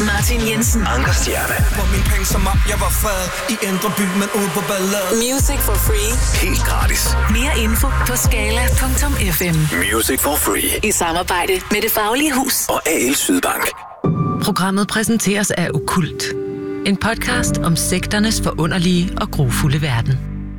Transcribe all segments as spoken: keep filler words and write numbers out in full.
Martin Jensen. Anker Stjerne. På min penge som om jeg var fred. I Indre By, men ude på Ballade. Music for free. Helt gratis. Mere info på skala punktum f m. Music for free. I samarbejde med Det Faglige Hus og A L Sydbank. Programmet præsenteres af Okkult. En podcast om sekternes forunderlige og grufulde verden.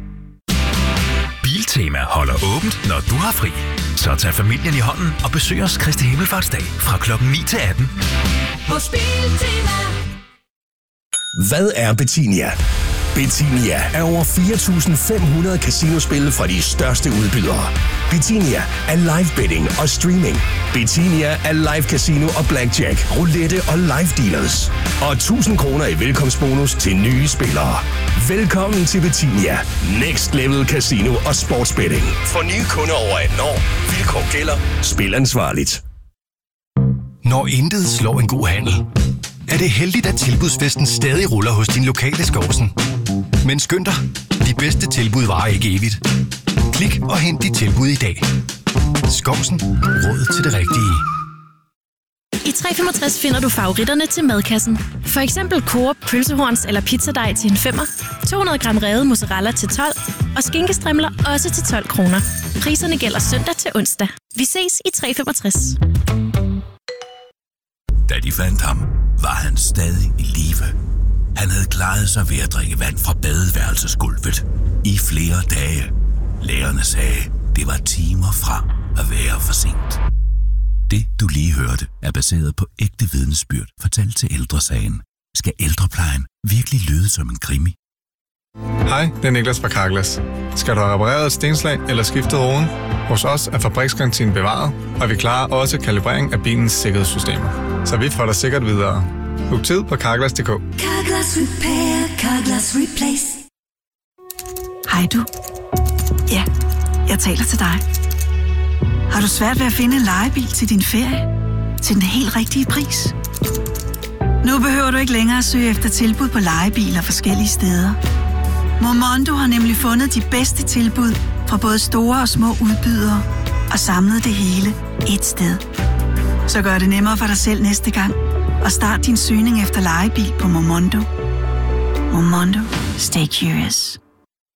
Biltema holder åbent, når du har fri. Så tag familien i hånden og besøg os Kristi Himmelfartsdag fra klokken ni til atten. Hos Biltema. Hvad er Bettinia? Bettinia er over fire tusind fem hundrede casinospil fra de største udbydere. Bettinia er live betting og streaming. Bettinia er live casino og blackjack, roulette og live dealers. Og tusind kroner i velkomstbonus til nye spillere. Velkommen til Bettinia. Next Level Casino og Sportsbetting. For nye kunder over atten år. Vilkår gælder. Spil ansvarligt. Når intet slår en god handel, er det heldigt, at tilbudsfesten stadig ruller hos din lokale Skovsen. Men skynd dig, de bedste tilbud varer ikke evigt. Klik og hent dit tilbud i dag. Skovsen. Råd til det rigtige. I tre komma femogtres finder du favoritterne til madkassen. For eksempel Coop pølsehorns eller pizzadej til en femmer, to hundrede gram revet mozzarella til tolv og skinkestrimler også til tolv kroner. Priserne gælder søndag til onsdag. Vi ses i tre komma femogtres. Da de fandt ham, var han stadig i live. Han havde klaret sig ved at drikke vand fra badeværelsesgulvet i flere dage. Lægerne sagde, det var timer fra at være for sent. Det, du lige hørte, er baseret på ægte vidnesbyrd fortalt til Ældresagen. Skal ældreplejen virkelig lyde som en krimi? Hej, det er Niklas fra Carglass. Skal du have repareret et stenslag eller skiftet roden? Hos os er fabriksgarantien bevaret, og vi klarer også kalibrering af bilens sikkerhedssystemer. Så vi får dig sikkert videre. Book tid på carglass punktum d k. Carglass Repair, Carglass Replace. Hej du. Ja, jeg taler til dig. Har du svært ved at finde en lejebil til din ferie? Til den helt rigtige pris? Nu behøver du ikke længere at søge efter tilbud på lejebiler forskellige steder. Momondo har nemlig fundet de bedste tilbud fra både store og små udbydere og samlet det hele ét sted. Så gør det nemmere for dig selv næste gang og start din søgning efter lejebil på Momondo. Momondo. Stay curious.